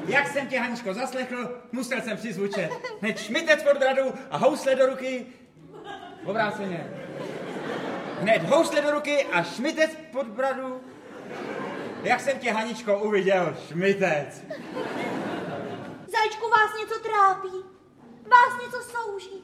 Jak jsem tě, Haničko, zaslechl, musel jsem přizvučet. Hned šmitec pod bradu a housle do ruky. Obráceně. Hned housle do ruky a šmitec pod bradu. Jak jsem tě, Haničko, uviděl, šmitec. Zajíčku, vás něco trápí? Vás něco souží?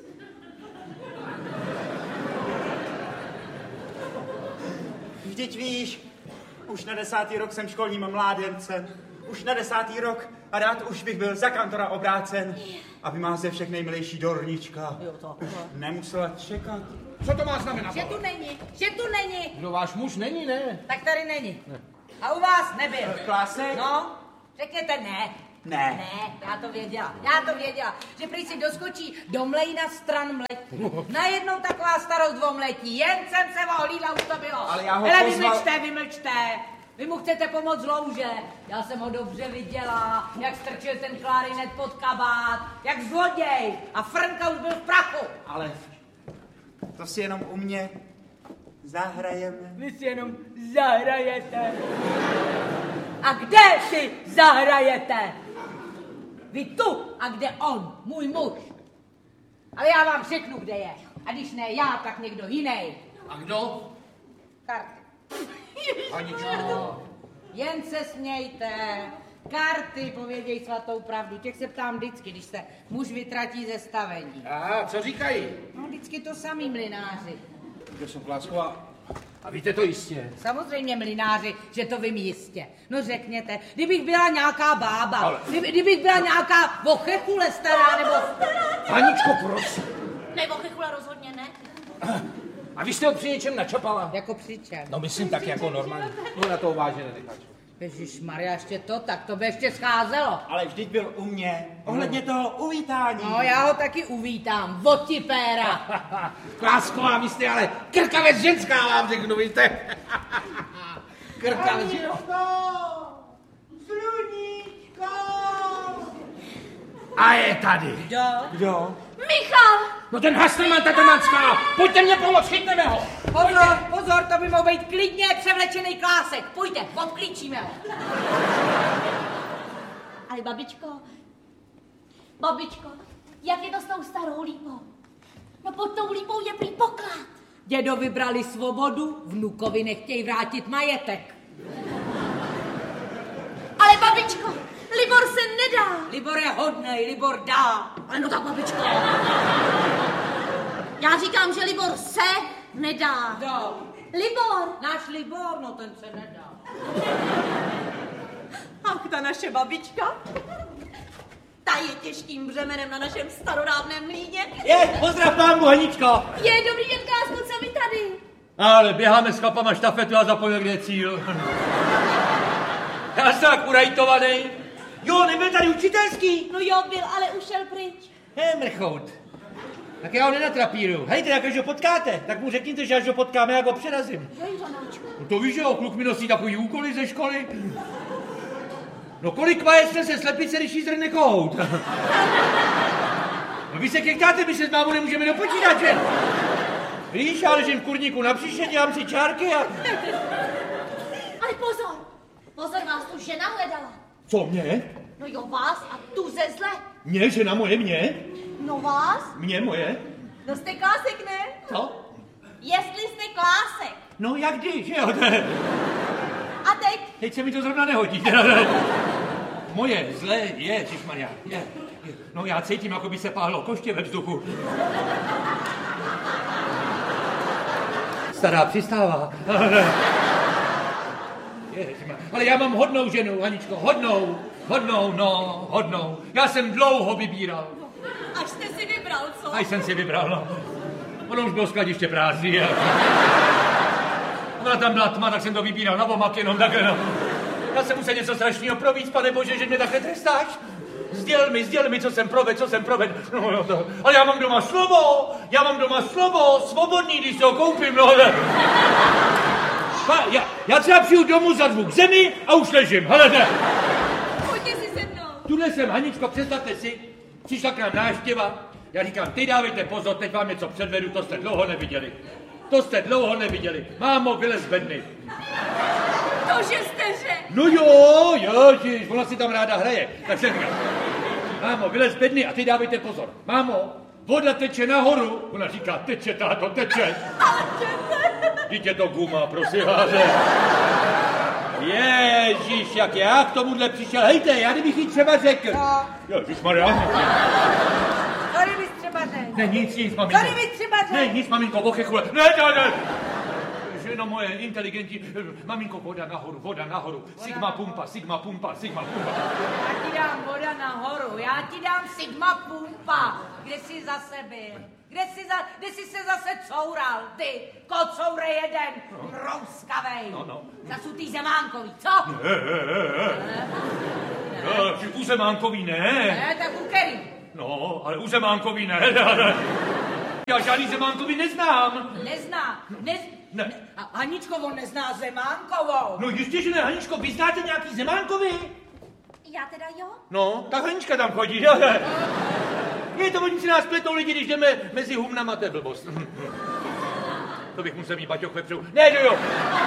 Vždyť víš, už na 10. rok jsem školním mládencem. Už na 10. rok a rád už bych byl za kantora obrácen, aby má ze všech nejmilejší Dornička. Už nemusela čekat. Co to má znamenat? Že tu není. No váš muž není, ne? Tak tady není. A u vás nebyl. Klásek? No, řekněte ne. Ne. Ne, já to věděla, že prý si doskočí do mlejna stran mletí. Najednou taková starost o mletí, jen jsem se ohlídla, už to bylo. Ale já ho hele, pozval... vymlčte. Vy mu chcete pomoct z louže. Já jsem ho dobře viděla, jak strčil ten klarinet pod kabát, jak zloděj. A Frnka už byl v prachu. Ale to si jenom u mě zahrajeme. Vy si jenom zahrajete. A kde si zahrajete? Vy tu a kde on, můj muž. Ale já vám řeknu, kde je. A když ne já, tak někdo jiný. A kdo? Karty. Haničko. Jen se smějte. Karty povědějí svatou pravdu. Těch se ptám vždycky, když se muž vytratí ze stavení. Aha, co říkají? No vždycky to samý mlynáři. To jsem Klásková. A víte to jistě? Samozřejmě mlynáři, že to vím jistě. No řekněte, kdybych byla nějaká bába, ale... kdybych byla nějaká vochechule stará, nebo... Haničko, proč? Ne, vochechula rozhodně ne. A vy jste ho při něčem načapala? Jako při čem? No myslím tak jako normálně. No na to vážně nenecháš. Ježišmarja, ještě to, tak to by ještě scházelo. Ale vždyť byl u mě, ohledně toho uvítání. No, já ho taky uvítám, votipéra. Klásková, vy jste ale krkavec ženská, vám řeknu, vy jste. Krkavec ženská. Sluníčko! A je tady. Kdo? Michal! No ten Hasselmann, Tatemanská, pojďte mě pomoct, chytneme ho. Pozor, to by mohl být klidně převlečený Klásek. Pojďte, obklíčíme ho. Ale babičko, jak je to s tou starou lípou? No pod tou lípou je prý poklad. Dědovi brali svobodu, vnukovi nechtějí vrátit majetek. Ale babičko, Libor se nedá. Libor je hodnej, Libor dá. Ale no tak babičko. Já říkám, že Libor se nedá. Kdo? Libor. Náš Libor, no ten se nedá. Ach, ta naše babička. Ta je těžkým břemenem na našem starodávném mlýně. Pozdrav pánu, Haničko. Je, dobrý den, Klásku, co vy tady? Ale běháme s chlapama štafetu a zapojil, kde je cíl. Já jsem tak urajtovaný. Jo, nebyl tady učitelský. No jo, byl, ale ušel pryč. Mrchout. Tak já ho nenatrapíru. Hejte, jak až ho potkáte, tak mu řekněte, že až ho potkáme, jak ho přerazím. No to víš, že jo, kluk mi nosí takový úkoly ze školy. No kolik vajec se slepice, když jí zrne kohout. No vy se kektáte, my se s mámou nemůžeme do počítače. Víš, já ležím v kurníku na příště, dělám si čárky a... Ale pozor, vás tu žena hledala. Co, mě? No jo, vás a tu ze zle. Mě, žena moje, mě? No vás? Mě, moje? No jste Klásek, ne? Co? Jestli jste Klásek. No jak kdy, že jo? A teď? Teď se mi to zrovna nehodí. Moje zlé je, Ježišmarja, je. No já cítím, jako by se páhlo koště ve vzduchu. Stará přistává. Ale já mám hodnou ženu, Haničko, hodnou. Já jsem dlouho vybíral. Až jste si vybral, co? Až jsem si vybral, no. Ono už bylo skladiště prázdný. Ona tam byla tma, tak jsem to vybíral na omak jenom takhle, no. Já jsem musel něco strašného províc, pane Bože, že mě takhle trestáš. Sděl mi, co jsem provedl. No, to. Ale já mám doma slovo, svobodný, když se ho koupím, no. Já třeba přijdu domů, zadvu k zemi a už ležím, helejte. Pojďte si se mnou. Tuhle jsem, Haničko, představte si, přišla k nám návštěva. Já říkám, ty dávejte pozor, teď vám něco předvedu, to jste dlouho neviděli. Mámo, vylez bedny. To Cože jste řekl? No jo, ježiš, ona si tam ráda hraje. Tak se říká, mámo, vylez z bedny a ty dávejte pozor. Mámo, voda teče nahoru. Ona říká, teče, táto, teče. Dítě to guma, prosím vás. Ježíš, jak já k tomuhle přišel. Hejte, já kdybych jí třeba řekl. No. Ježišmarja. Co kdybys třeba řekl? Ne, nic, maminko. Co kdybys třeba řekl? Ne, nic, maminko, ochechule. Ne. Ženo moje, inteligentní. Maminko, voda nahoru. Sigma pumpa. Já ti dám voda nahoru, já ti dám sigma pumpa. Kde jsi zase byl? Kde jsi se zase coural, ty, kocoure jeden, rouskavej. No. Zasutý Zemánkový, co? U Zemánkový ne. Ne, tak u který? No, ale u Zemánkový ne. Já žádný Zemánkový neznám. Ne. A Haničko, on nezná Zemánkovou. No jistě, že ne, Haničko, vy znáte nějaký Zemánkový? Já teda jo? No, tak Hanička tam chodí. Je to, oni si nás pletou lidi, když jdeme mezi humnama, to je blbost. To bych musel mít baťoch vepředu. Ne, že jo.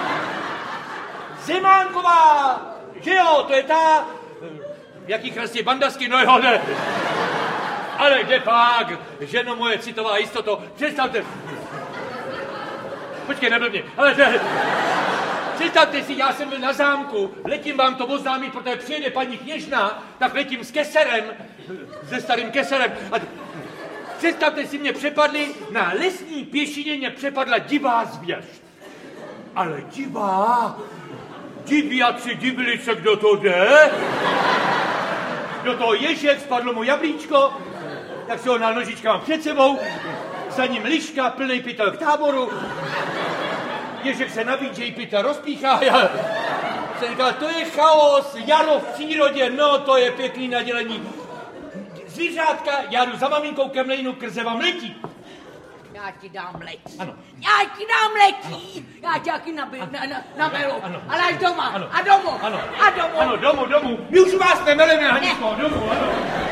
Zemánková, že jo, to je ta... Jaký krásně bandasky, no jo, ne. Ale kde pak, ženo moje citová jistoto, představte... Počkej, neblbně, ale představte si, já jsem byl na zámku, letím vám to oznámit, protože přijede paní kněžna, tak letím s keserem, se starým keserem. A představte si, mě přepadli, na lesní pěšině mě přepadla divá zvěř. Ale divá, diviaci divili se, kdo to jde. Do toho ježek, spadlo mu jablíčko, tak si ho na nožičkám před sebou, za ním liška, plnej pytel k táboru. Ježek se nabídžej, pytel rozpíchá. Já jsem říkal, to je chaos, jaro v přírodě, no to je pěkný nadělení. Zvířátka, já jdu za maminkou ke mlejnu, krze vám letí. Já ti dám letí. Ano. Já ti dám letí. Já tě taky namelu. Ano. Ale až doma. Ano. A domů. Ano. A domů. Ano, domů. My už vás nemeleme, Haničko, domů, ano.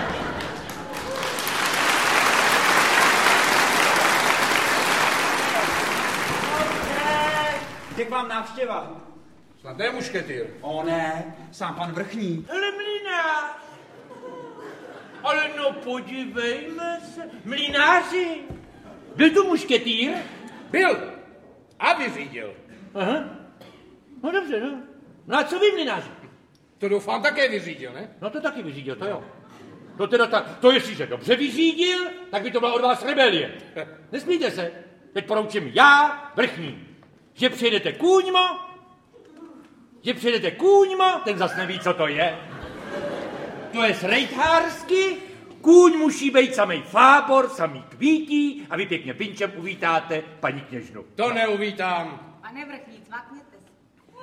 Jak vám návštěva? Snadné mušketýr. O ne, sám pan vrchní. Ale mlynář. Ale no podívejme se. Mlynáři. Byl tu mušketýr? Byl. A vyřídil. Aha. No dobře, no. No a co vy, mlynáři? To doufám také vyřídil, ne? No to taky vyřídil, to jo. To teda tak, to jestliže dobře vyřídil, tak by to byla od vás rebelie. Nesmíte se. Teď poroučím já, vrchní. Že přijedete kůňmo, ten zas neví, co to je. To je srejthársky, kůň musí být samej fábor, samý kvítí a vy pěkně pinčem uvítáte paní kněžnu. To neuvítám. Pane vrchní, cvakněte si.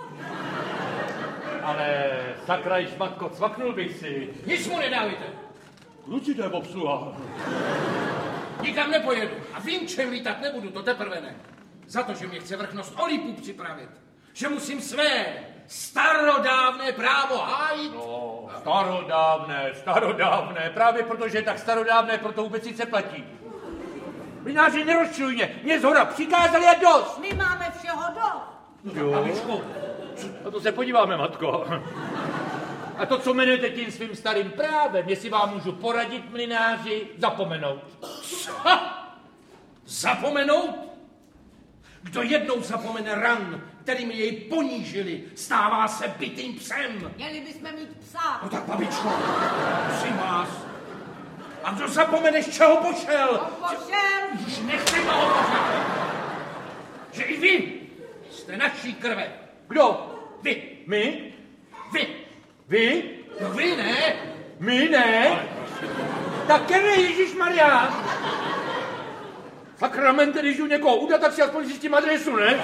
Ale sakra, šmatko, cvaknul bych si. Nic mu nedávajte. Kluci, to je obsluha. Nikam nepojedu. A vím, čem lítat nebudu, to teprve ne. Za to, že mě chce vrchnost Olipu připravit. Že musím své starodávné právo hájit. No, starodávné, právě protože je tak starodávné, proto vůbec sice platí. Mlynáři, nerozčiluj mě zhora přikázali a dost. My máme všeho dost. Jo. Babičko, a to se podíváme, matko. A to, co jmenujete tím svým starým právem, jestli vám můžu poradit, mlynáři, zapomenout. Co? Zapomenout? Kdo jednou zapomene ran, kterými jej ponížili, stává se bitým psem. Měli bychom mít psa. No tak, babičko, prosím vás. A kdo zapomene, z čeho pošel? Už nechci toho pořád. Že i vy jste naší krve. Kdo? Vy. My? Vy. Vy? No vy ne. My ne? Tak ne, Ježišmarja. Sakramente, když jdu někoho udat, tak si aspoň zjistím adresu, ne?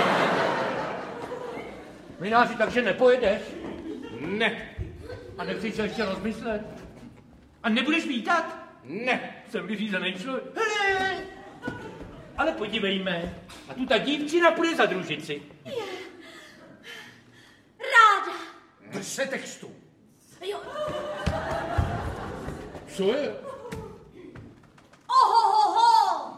Mlynáři, takže nepojedeš? Ne. A nechceš se ještě rozmyslet? A nebudeš vítat? Ne. Jsem vyřízený člověk. Hele, ale podívejme. A tu ta dívčina půjde za družici. Ráda. Drž se textu. Jo. Co je? Ohohoho.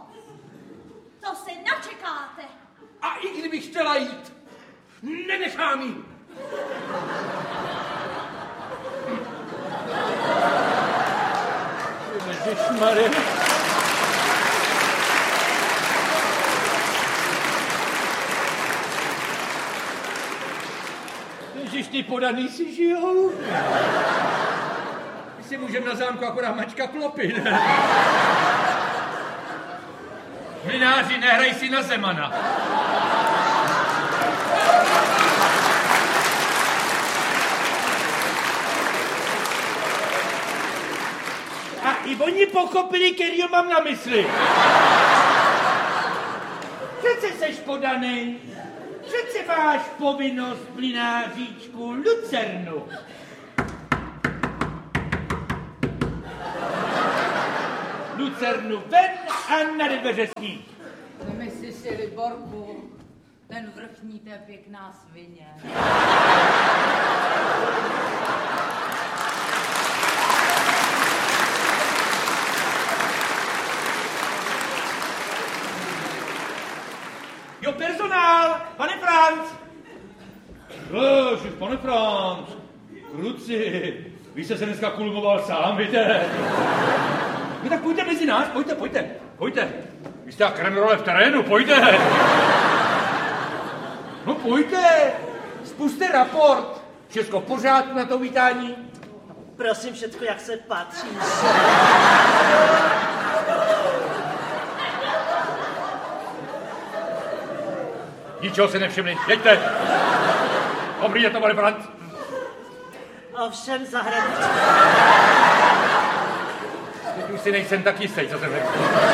To se načekáte. A i kdybych chtěla jít, nenechám jí. Ježišmarja. Ježiš, ty podaný si žijou. My si můžeme na zámku akorát mačka klopy, ne? Mlynáři, nehraj si na Zemana. A i oni pochopili, kterýho mám na mysli. Přece seš podanej. Přece máš povinnost, mlynáříčku, lucernu. Lucernu ven a na dveře snít. Nemyslí si, Liborku, ten vrchní, to je pěkná svině. Jo, personál, pane Franc. Ježiš, pane Franc. Kluci, vy jste se dneska kulmoval sám, víte? No tak pojďte mezi nás, pojďte. Vy jste jak kremrole v terénu, pojďte. No pojďte, spuste raport. Všechno v pořádku na to vítání? Prosím, všetko, jak se patří. Ničeho se nevšimli, jeďte. Dobrý je to, pane Franc. Ovšem zahradniček. Teď už si nejsem tak jistý, co jsem řekl.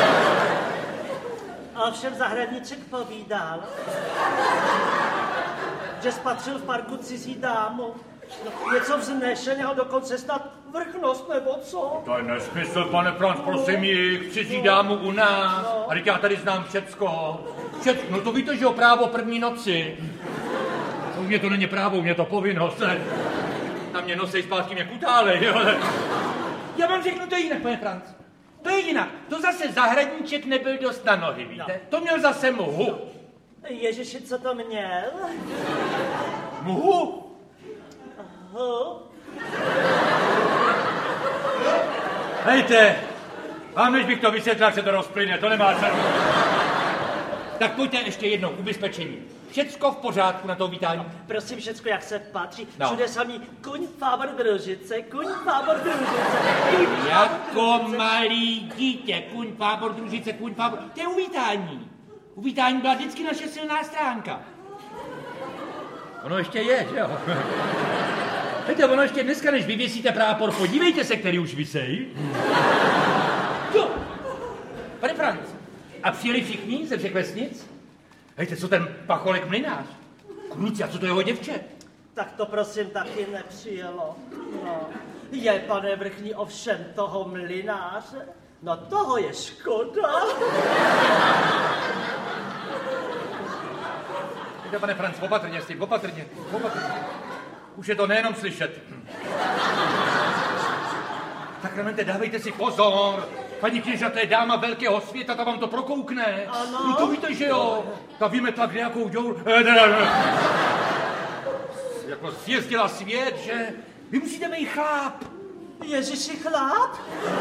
Ovšem zahradniček povídal, že spatřil v parku cizí dámu. No, něco vznešeného, dokonce snad vrchnost, nebo co? To je nesmysl, pane Franc, prosím jich, cizí dámu u nás. No. A teď já tady znám všecko. No to víte, že o právo první noci. No, mě to není právo, mě to povinnost. Na mě nosej zpátky, mě kutálej, jo. Já vám řeknu, to je jinak, pane Franc. To je jinak. To zase zahradníček nebyl dost na nohy, víte? No. To měl zase muhu. Ježiši, co to měl? Muhu? Hejte, vám než bych to vysvětlil, se to rozplyne, to nemá cenu. Tak pojďte ještě jednou, ubezpečení. Všecko v pořádku na to vítání? Prosím, všecko, jak se patří. No. Všude samý kuň, fábor, družice, kuň, fábor, družice. Jako malý dítě, kuň, fábor, družice, kuň, fábor. To je uvítání. Uvítání byla vždycky naše silná stránka. Ono ještě je, že jo? Víte, ono ještě dneska, než vyvěsíte prápor, podívejte se, který už visej. Jo. Pane Franc, a přijeli všichni ze všech vesnic? Hejte, co ten pacholek mlynář? Kluci, a co to jeho děvče? Tak to prosím taky nepřijelo. No. Je, pane vrchní, ovšem toho mlynáře? No toho je škoda. Víte, pane Franc, opatrně s tím, opatrně. Už je to nejenom slyšet. Sakramente, dávejte si pozor. Paní kněža, to je dáma velkého světa, ta vám to prokoukne. Ano. No to víte, že jo. Ta vymetla kdejakou děur. Jako zjezdila svět, že? Vy musíte být chláp. Ježiši, chláp?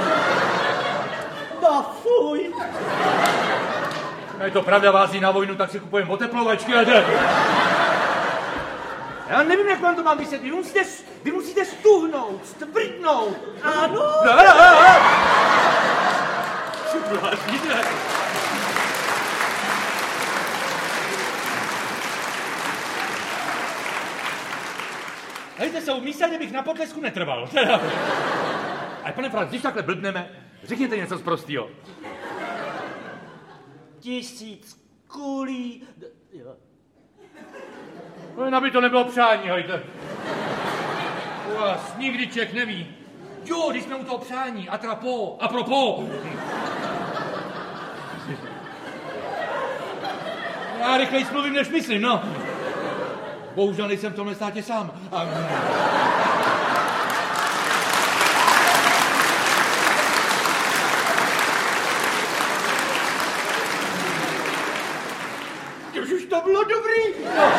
No fuj. No je to pravda, vází na vojnu, tak si kupujeme oteplovačky. Já nevím, jak vám to mám vysvětlit. Vy musíte stuhnout, stvrdnout. Ano? Hejte se, umyslně bych na potlesku netrval. Ale pane Franc, když takhle blbneme, řekněte něco zprostýho. 1000 kulí. Jo. No, aby to nebylo přání, hejte. U vás nikdy člověk neví. Jo, když jsme u toho přání, apropos. Já rychleji mluvím, než myslím, no. Bohužel nejsem v tomhle státě sám. Už to bylo dobrý. No.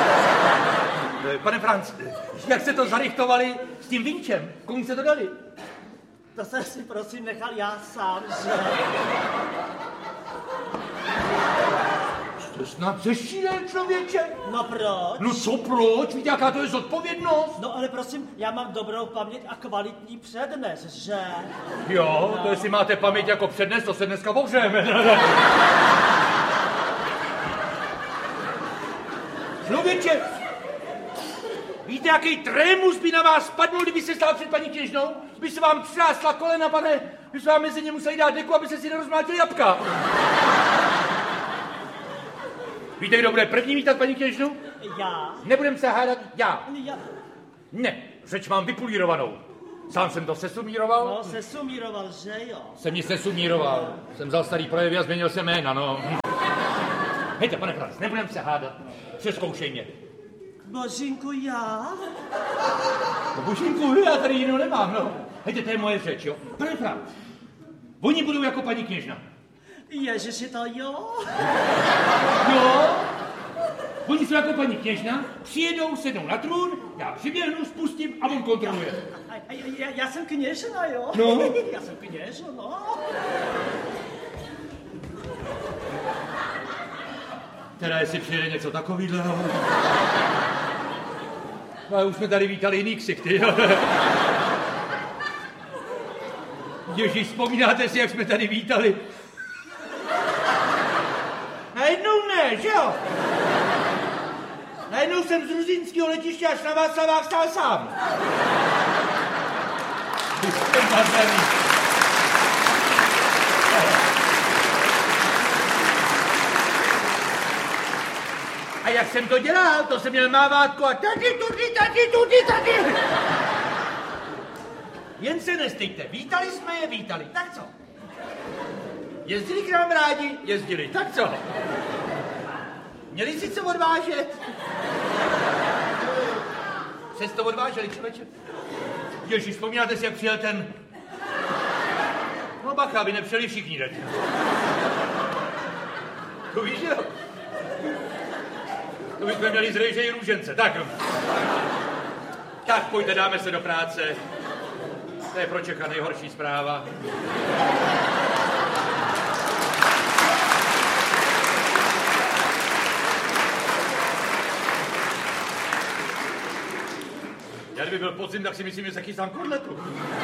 Pane Franc, jak jste to zarychtovali s tím vinčem? Komu jste to dali? To jsem si prosím nechal já sám, že? To snad zešílel, člověče. No proč? No co proč? Víte, jaká to je zodpovědnost? No ale prosím, já mám dobrou paměť a kvalitní přednes, že? Jo, to jestli máte paměť jako přednes, to se dneska pohřejeme. Člověče, víte, jaký trémus by na vás spadnul, kdyby se stál před paní kněžnou? By se vám třásla kolena, pane, by se vám mezi ně museli dát deku, aby se si nerozmlátili jabka. Víte, kdo bude první vítat paní kněžnu? Já? Nebudem se hádat, já. Já. Ne, řeč mám vypulírovanou. Sám jsem to sesumíroval. No, sesumíroval, že jo? Jsem ji sesumíroval. Jsem vzal starý projevy a změnil jsem jména, no. Hejte, pane Franc, nebudem se hádat. Přezkoušej mě. Božínku, já? No, Božínku, já tady jinou nemám, no. Hejte, to je moje řeč, jo. Pane Franc, oni budou jako paní kněžna. Ježiši, to jo? Jo. Oni jsou jako paní kněžna, přijedou, sednou na trůn, já přiběhnu, spustím a on kontroluje. Já jsem kněžna, jo? No. Já jsem kněžna, no. Teda jestli přijede něco takovýhleho. No a už jsme tady vítali jiný ksichty, jo. Ježíš, vzpomínáte si, jak jsme tady vítali? Najednou ne, že jo? Najednou jsem z Ruzínského letiště až na Václavách stál sám. Vy jste nadaný. A jak jsem to dělal, to jsem měl mávátko a tady. Jen se nestejte, vítali jsme je, vítali, tak co? Jezdili k nám rádi, jezdili, tak co? Měli si co odvážet? Přes to odváželi, člověče? Ježíš, vzpomínáte si, jak přijel ten... No bacha, aby nepřijeli všichni teď. To víš, jo? To bychom měli zrejžej růžence, tak. Tak, pojďte, dáme se do práce. To je pro Čecha nejhorší zpráva. Já kdyby byl podzim, tak si myslím, že se chystám kotletu.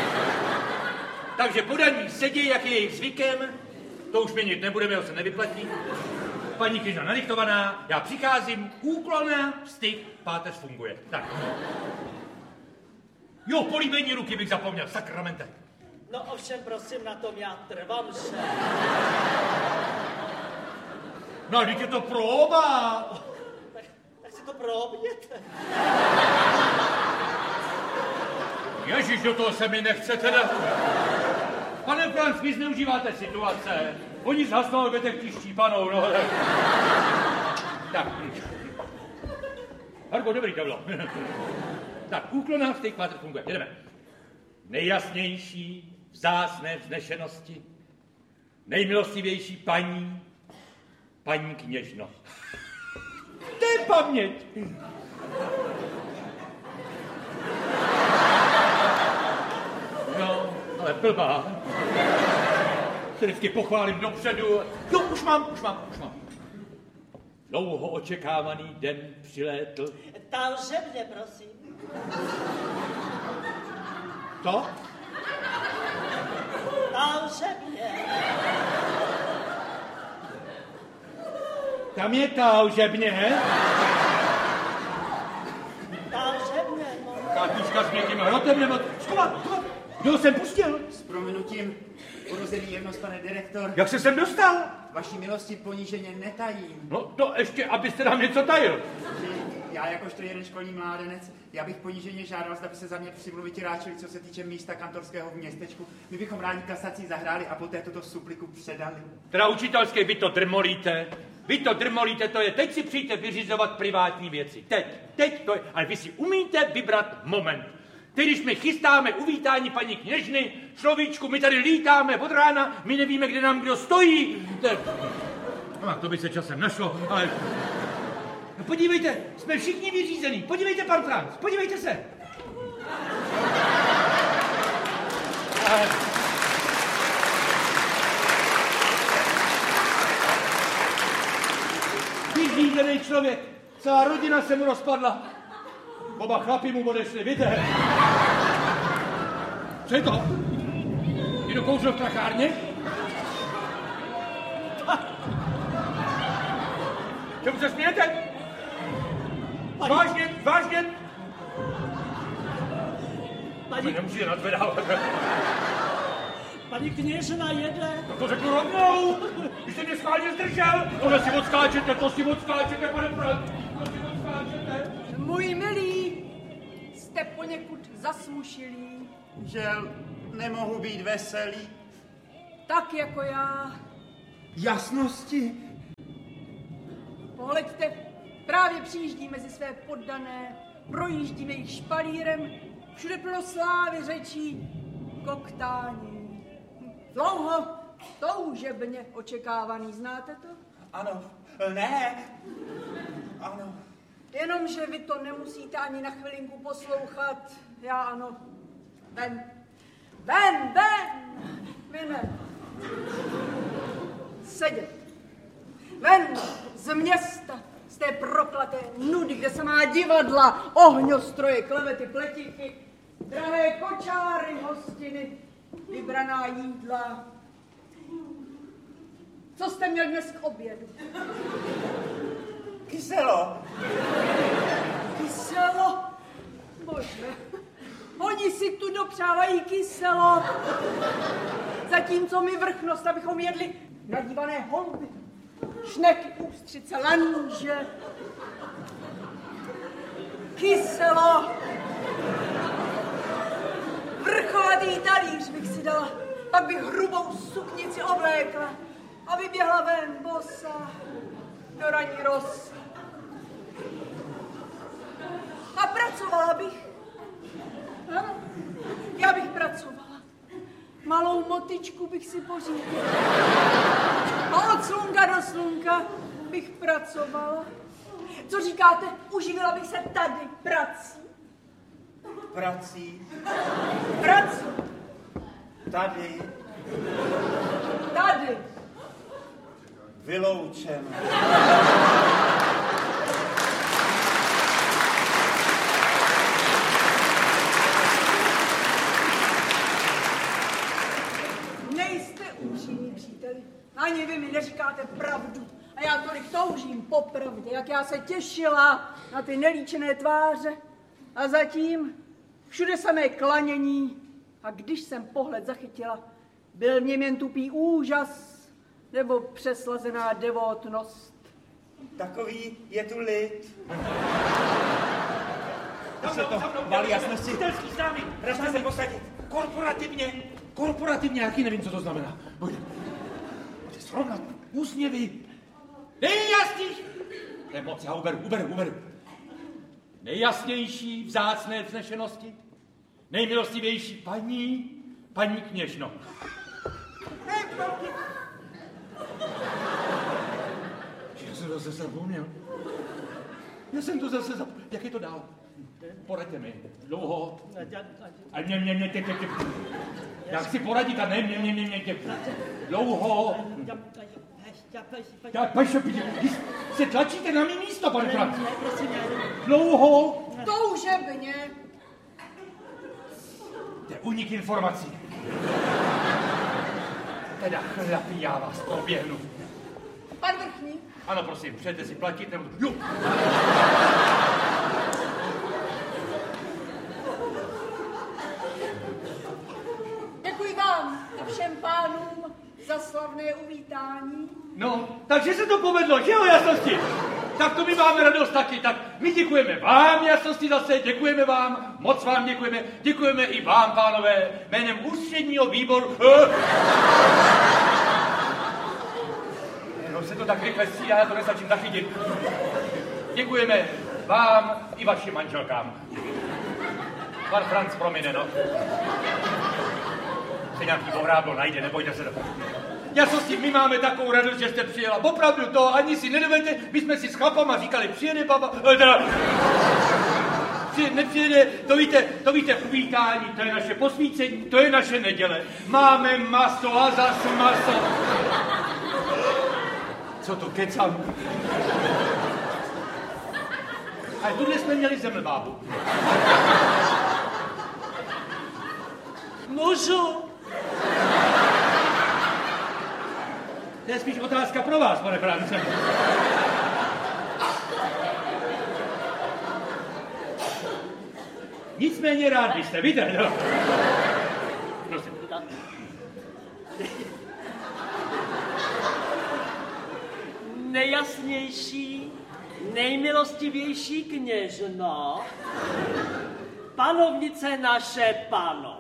Takže podaní sedí, jak je jejich zvykem. To už měnit nebudeme, ho se nevyplatí. Paní kněžna nadiktovaná, já přicházím, úklona, styk, páteř funguje. Tak. Jo, políbení ruky bych zapomněl, sakramente. No ovšem, prosím, na tom já trvám, že... No, teď je to próba. Tak si to proběte. Ježíš, do toho se mi nechce teda. Pane Franc, vy zneužíváte situace. Oni zhasnou, ale budete příští panou, no. Tak. Harko, dobrý to bylo. Tak, úklona, styk, páteř funguje. Jedeme. Nejjasnější, vzácné vznešenosti, nejmilostivější paní kněžno. To je paměť. No, ale blbá. Se vždycky pochválím dopředu. Jo, už mám. Dlouho očekávaný den přilétl. Takže mě, prosím. To? Takže mě. Tam je talžebně. Takže mě, no. Tátuška s někým hrotem nebo... Skovat. Kdo jsem pustil? S prominutím, urozený jemnost, pane direktor. Jak se sem dostal? Vaší milosti poníženě netajím. No to ještě, abyste nám něco tajil. Já jakožto jeden školní mládenec, já bych poníženě žádal, zda by se za mě přimluviti ráčili, co se týče místa kantorského v městečku. My bychom rádi kasací zahráli a poté tuto supliku předali. Teda učitelské, vy to drmolíte, to je, teď si přijďte vyřizovat privátní věci. Teď to je, ale vy si umíte vybrat moment. Teď, když my chystáme uvítání paní kněžny, človíčku, my tady lítáme od rána, my nevíme, kde nám kdo stojí. No, to by se časem našlo, ale... No, podívejte, jsme všichni vyřízení. Podívejte, pan Franc, podívejte se. Vyřízený člověk. Celá rodina se mu rozpadla. Oba chlapi mu odešli, víte? Co je to? Jdu kouřil v trachárně? Čemu se smějete? Vážně, vážně? Paní... Nemusíte nadvedávat. Paní kněžna jede. No to řeknu rovnou. Když jste mě schválně zdržel, to si odskáčete, pane Frank. To si odskáčete. Můj milý, jste poněkud zasmušilý. Žel, nemohu být veselý. Tak jako já. Jasnosti. Pohleďte, právě přijíždí mezi své poddané, projíždíme jich špalírem, všude plno slávy, řečí, koktání. Dlouho, toužebně očekávaný, znáte to? Ano, ne. Ano. Jenomže vy to nemusíte ani na chvilinku poslouchat, já ano. Ven, ven, ven, vy ne. Sedět. Ven z města, z té proklaté nudy, kde se má divadla, ohňostroje, klevety, pletíky, drahé kočáry, hostiny, vybraná jídla. Co jste měl dnes k obědu? Kyselo. Kyselo? Bože, oni si tu dopřávají kyselo. Zatímco my vrchnost, abychom jedli nadívané holuby, šneky, ústřice, lanže. Kyselo. Vrcholatý talíř bych si dala, pak bych hrubou suknici oblékla a vyběhla ven bosa do ranní rosy. A pracovala bych. Ano, já bych pracovala. Malou motičku bych si pořídila. A od slunka do slunka bych pracovala. Co říkáte, uživila bych se tady prací? Prací. Prací. Tady. Tady. Vyloučen. Nejste upřímní příteli. Ani vy mi neříkáte pravdu. A já tolik toužím po pravdě, jak já se těšila na ty nelíčené tváře. A zatím všude samé klanění. A když jsem pohled zachytila, byl v něm jen tupý úžas nebo přeslazená devotnost. Takový je tu lid. To se to valí jasnosti. Itelský známý. Ražte se posadit. Korporativně, jaký nevím, co to znamená. Pojďte srovnat úsměvy. Nejjasnější. To je moc, já uberu. Nejjasnější, vzácné vznešenosti. Nejmilostivější paní kněžno. Já jsem to zase zapomněl. Jak je to dál? Poraďte mi. Dlouho. A mě. Já chci poradit a ne mě. Dlouho. Tak, se tlačíte na mý místo, pane Frank. Dlouho. Toužebně. To je únik informací. Teda chlapi, já vás proběhnu. Pan vrchní. Ano, prosím, přejete si platit nebo... Jo. Děkuji vám a všem pánům za slavné uvítání. No, takže se to povedlo, že jo, jasnosti? Tak to my máme radost taky, tak my děkujeme vám, jasnosti zase, děkujeme vám, moc vám děkujeme, děkujeme i vám, pánové, jménem ústředního výboru... No se to tak rychle střídá, já to nestačím zachytit. Děkujeme vám i vašim manželkám. Pan Franc promine, no. Se nějaký pohráblo najde, nebojte se. Jasnosti, my máme takovou radost, že jste přijela. Opravdu to ani si nedovedete, my jsme si s chlapama říkali, přijede baba, nepřijede, to víte, uvítání, to je naše posvícení, to je naše neděle. Máme maso a zas maso. Co to kecám? A tuhle jsme měli zemlbábu. Můžu? To je spíš otázka pro vás, pane France. Nicméně rád byste, víte, no. Prosím. Nejjasnější, nejmilostivější kněžno, panovnice naše pano.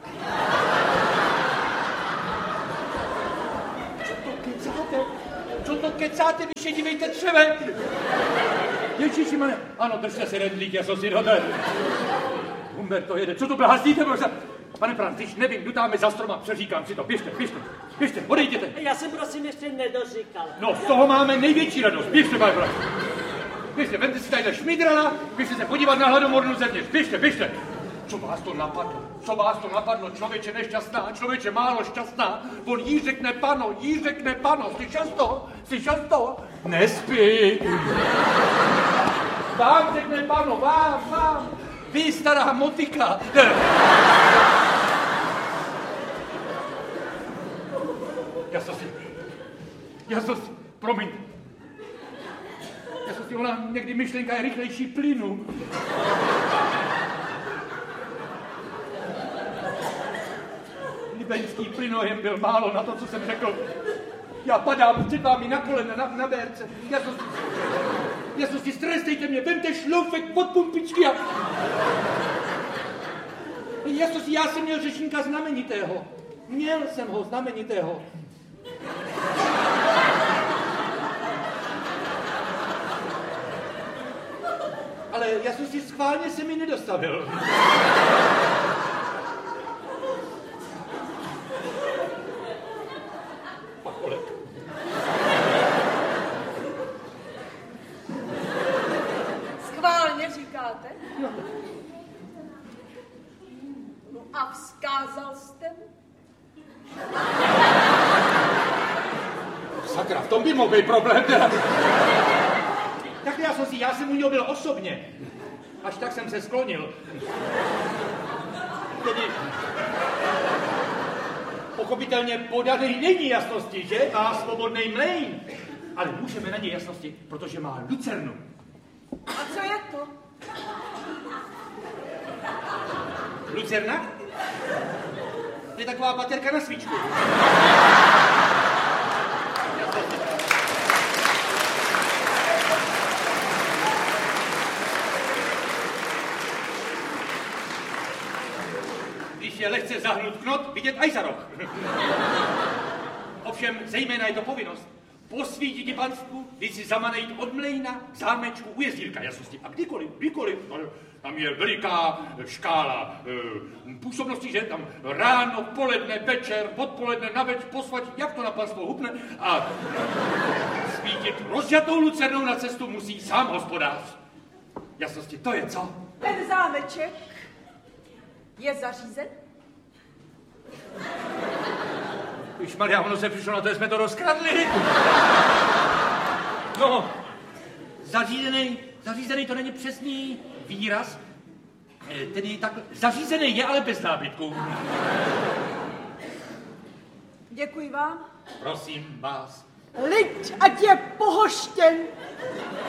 Co to kecáte, vy še dívejte třeve. Ježišimane, ano, držte se rendlík, já jsem si dotel. Humberto jede, co to blázdíte, možná? Pane Franc, když nevím, dutáme za stroma, přeříkám si to, běžte, odejděte. Já jsem prosím ještě nedoříkal. No, z toho máme největší radost, běžte, pane Franc. Běžte, vemte si tadyhle šmidrala, běžte se podívat na hladomornou zevněř, běžte. Co vás to napadlo, člověče nešťastná, člověče málo šťastná, on jí řekne pano, slyšel to? Nespí. Vám řekne pano, vám, vy stará motika. Já jsem si, promiň. Ona někdy myšlenka je rychlejší plynu. Libeňský plynohem byl málo na to, co jsem řekl. Já padám před vámi na kolena, na bérce. Já si strestejte mě, vemte šloufek pod pumpičky a... Já jsem měl řečníka znamenitého. Měl jsem ho znamenitého. Ale já jsem si schválně se mi nedostavil. Pakolek. Schválně říkáte? No a vzkázal jste mu? Sakra, v tom by mohl být problém. Tak já jsem u něho byl osobně. Až tak jsem se sklonil. Tedy pochopitelně podaný není jasnosti, že? Má svobodný mlejn. Ale můžeme na něj jasnosti, protože má lucernu. A co je to? Lucerna? To je taková baterka na svíčku. Když je lehce zahnut knot, vidět aj za roh. Ovšem, zejména je to povinnost. Posvítit panstvu, když si zamanejít od mlejna k zámečku u jezdílka jasnosti. A kdykoliv. Tam je veliká škála působností, že tam ráno, poledne, večer, odpoledne, naveč, posvatí, jak to na panstvo hupne. A svítit rozžatou lucernou na cestu musí sám hospodář. Jasnosti, to je co? Ten zámeček je zařízen? Ježmarja, ono se přišlo na to, že jsme to rozkradli. No, zařízený to není přesný výraz. Tedy tak, zařízený je, ale bez nábytku. Děkuji vám. Prosím vás. Lid, ať je pohoštěn.